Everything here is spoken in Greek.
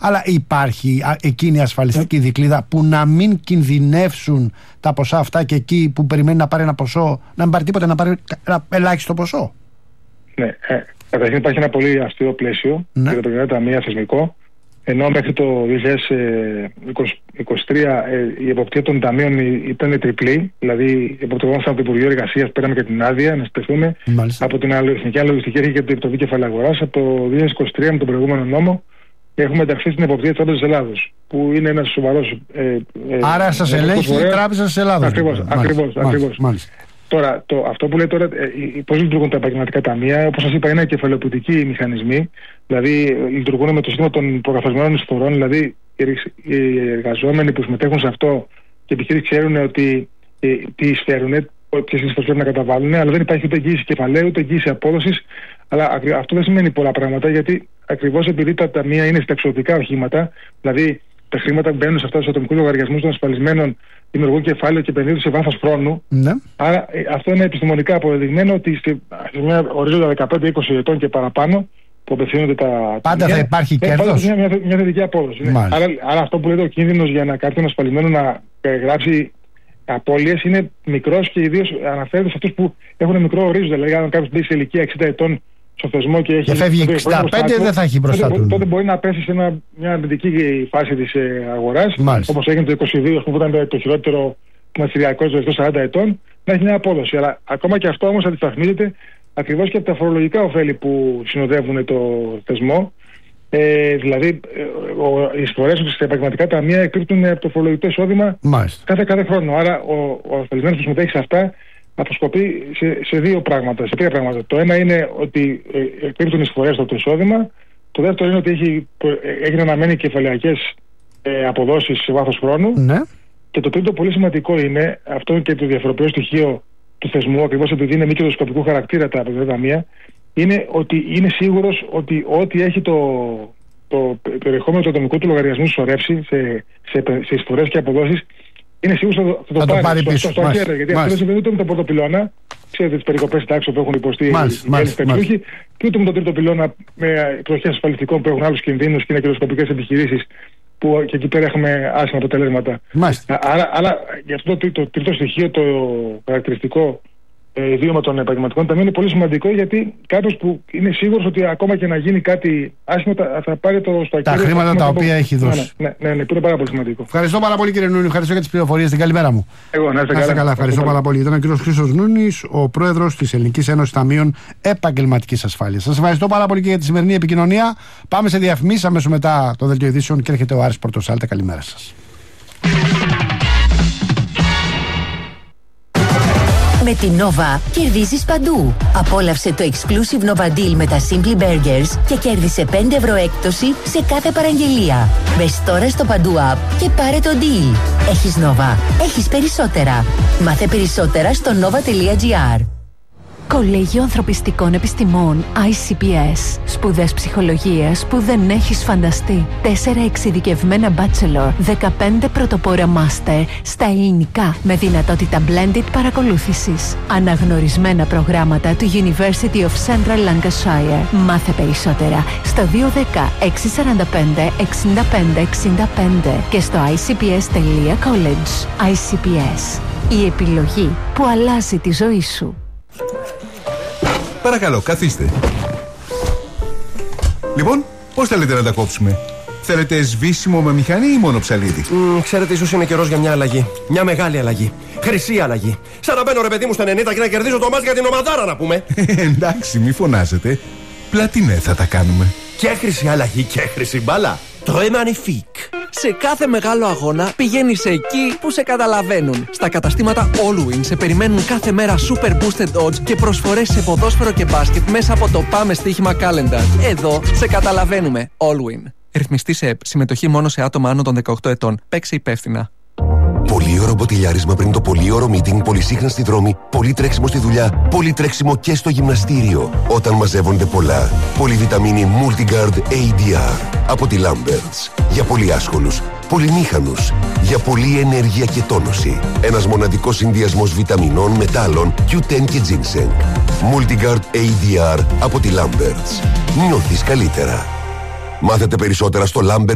Αλλά υπάρχει εκείνη η ασφαλιστική δικλείδα που να μην κινδυνεύσουν τα ποσά αυτά και εκεί που περιμένει να πάρει ένα ποσό, να μην πάρει τίποτα, να πάρει ένα ελάχιστο ποσό? Ναι, καταρχήν υπάρχει ένα πολύ αυστηρό πλαίσιο για τα επαγγελματικά ταμεία θεσμικό. Ενώ μέχρι το 2023 η εποπτεία των ταμείων ήταν τριπλή, δηλαδή εποπτευόμασταν από το Υπουργείο Εργασίας, πήραμε και την άδεια να συντεθούμε, από την Εθνική Αναλογιστική Αρχή και την Επιτροπή Κεφαλαίου Αγοράς. Από το 2023 με τον προηγούμενο νόμο έχουμε ενταχθεί στην εποπτεία της Τράπεζας Ελλάδος, που είναι ένας σοβαρός. Άρα σας ελέγχει η Τράπεζα της Ελλάδος. Ακριβώς. Τώρα, αυτό που λέει τώρα, πώς λειτουργούν τα επαγγελματικά ταμεία, όπως σας είπα, είναι κεφαλαιοποιητικοί μηχανισμοί, δηλαδή λειτουργούν με το σύστημα των προκαθορισμένων εισφορών, δηλαδή οι εργαζόμενοι που συμμετέχουν σε αυτό και οι επιχειρήσεις ξέρουν ότι τι εισφέρουν, ποιες εισφορές πρέπει να καταβάλουν, αλλά δεν υπάρχει ούτε εγγύηση κεφαλαίου, ούτε εγγύηση απόδοσης. Αλλά αυτό δεν σημαίνει πολλά πράγματα, γιατί ακριβώς επειδή τα ταμεία είναι στα εξωτικά οχήματα, δηλαδή τα χρήματα που μπαίνουν σε αυτά τους ατομικούς λογαριασμούς των ασφαλισμένων δημιουργούν κεφάλαιο και επενδύουν σε βάθος χρόνου. Ναι. Άρα αυτό είναι επιστημονικά αποδεδειγμένο ότι σε μια ορίζοντα 15-20 ετών και παραπάνω που απευθύνονται τα. Πάντα θα υπάρχει κέρδος. Μια θετική απόδοση. Ναι. Άρα αυτό που λέτε, ο κίνδυνος για κάποιον ασφαλισμένο να γράψει απώλειες είναι μικρός και ιδίως αναφέρεται σε αυτούς που έχουν μικρό ορίζοντα. Δηλαδή, αν κάποιος μπει σε ηλικία 60 ετών στο θεσμό και έχει. Φεύγει 65, δεν θα έχει μπροστά του. Τότε μπορεί να πέσει σε μια αρνητική φάση της αγοράς, όπως έγινε το 2022, που ήταν το χειρότερο μαθησιακό των 40 ετών, να έχει μια απόδοση. Αλλά ακόμα και αυτό όμως αντισταθμίζεται ακριβώς και από τα φορολογικά ωφέλη που συνοδεύουν το θεσμό. Δηλαδή, οι εισφορές στα επαγγελματικά ταμεία εκπίπτουν από το φορολογικό εισόδημα κάθε χρόνο. Άρα, ο ασφαλισμένος που συμμετέχει σε αυτά αποσκοπεί σε τρία πράγματα. Το ένα είναι ότι εκπίπτουν εισφορές στο εισόδημα. Το δεύτερο είναι ότι έχει αναμένει κεφαλαιακές αποδόσεις σε βάθος χρόνου. Ναι. Και το τρίτο πολύ σημαντικό είναι, αυτό και το διαφοροποιητικό στοιχείο του θεσμού, ακριβώς επειδή είναι μη κερδοσκοπικού χαρακτήρα τα επαγγελματικά ταμεία, είναι ότι είναι σίγουρος ότι ό,τι έχει το περιεχόμενο του ατομικού του λογαριασμού σωρεύσει σε εισφορές και αποδόσεις, είναι σίγουρος θα το πάρει πίσω. Γιατί αυτό δεν συμβαίνει ούτε με τον πρώτο πυλώνα, ξέρετε τις περικοπές τάξεων που έχουν υποστεί οι Έλληνες ταξιούχοι, και ούτε με τον τρίτο πυλώνα με προχές ασφαλιστικών που έχουν άλλους κινδύνους και είναι κερδοσκοπικές επιχειρήσεις, που και εκεί πέρα έχουμε άσχημα αποτελέσματα. Άρα για αυτό το τρίτο στοιχείο, το χαρακτηριστικό βίωμα των επαγγελματικών ταμείων, είναι πολύ σημαντικό, γιατί κάποιος που είναι σίγουρος ότι ακόμα και να γίνει κάτι άσχημο θα πάρει τα χρήματα τα οποία έχει δώσει. Ναι, που είναι πάρα πολύ σημαντικό. Ευχαριστώ πάρα πολύ, κύριε Νούνη, ευχαριστώ για τις πληροφορίες. Την καλημέρα μου. Εγώ, να είστε καλά. Ευχαριστώ πάρα πολύ. Ήταν ο κύριος Χρήστος Νούνης, ο πρόεδρος της Ελληνικής Ένωσης Ταμείων Επαγγελματικής Ασφάλειας. Σας ευχαριστώ πάρα πολύ και για τη σημερινή επικοινωνία. Πάμε σε διαφημίσεις, αμέσως μετά το δελτίο ειδήσεων και έρχεται ο Άρης Πορτοσάλτε. Καλημέρα σας. Με την Nova κερδίζεις παντού. Απόλαυσε το exclusive Nova Deal με τα Simply Burgers και κέρδισε 5 ευρώ έκπτωση σε κάθε παραγγελία. Μπες τώρα στο Παντού App και πάρε το deal. Έχεις Nova. Έχεις περισσότερα. Μάθε περισσότερα στο nova.gr. Κολέγιο Ανθρωπιστικών Επιστημών ICPS. Σπουδές ψυχολογίας που δεν έχεις φανταστεί. 4 εξειδικευμένα bachelor, 15 πρωτοπόρα master στα ελληνικά με δυνατότητα blended παρακολούθησης. Αναγνωρισμένα προγράμματα του University of Central Lancashire. Μάθε περισσότερα στο 210 645 65 65 και στο icps.college. ICPS. Η επιλογή που αλλάζει τη ζωή σου. Παρακαλώ, καθίστε. Λοιπόν, πώς θέλετε να τα κόψουμε? Θέλετε σβήσιμο με μηχανή ή μόνο ψαλίδι? Ξέρετε, ίσως είναι καιρός για μια αλλαγή. Μια μεγάλη αλλαγή. Χρυσή αλλαγή. Σαν να μπαίνω, ρε παιδί μου, στα 90 και να κερδίζω το μάτς για την ομαδάρα, να πούμε. Εντάξει, μη φωνάζετε. Πλατινέ θα τα κάνουμε. Και χρυσή αλλαγή και χρυσή μπάλα. Très magnifique. Σε κάθε μεγάλο αγώνα πηγαίνεις εκεί που σε καταλαβαίνουν. Στα καταστήματα Allwin σε περιμένουν κάθε μέρα super boosted odds και προσφορές σε ποδόσφαιρο και μπάσκετ μέσα από το Πάμε Στοίχημα Calendar. Εδώ σε καταλαβαίνουμε. Allwin. Ρυθμιστή σε ΕΠ. Συμμετοχή μόνο σε άτομα άνω των 18 ετών. Παίξε υπεύθυνα. Πολύ ωραίο μποτιλιάρισμα πριν το πολύ ωραίο meeting, πολύ σύγχρονα στη δρόμη, πολύ τρέξιμο στη δουλειά, πολύ τρέξιμο και στο γυμναστήριο. Όταν μαζεύονται πολλά, πολυβιταμίνη Multigard ADR από τη Lamberts. Για πολύ άσχολους, πολυμήχανους, για πολλή ενέργεια και τόνωση. Ένας μοναδικός συνδυασμός βιταμινών, μετάλλων, Q10 και ginseng. Multigard ADR από τη Lamberts. Νιώθεις καλύτερα. Μάθετε περισσότερα στο Lamberts.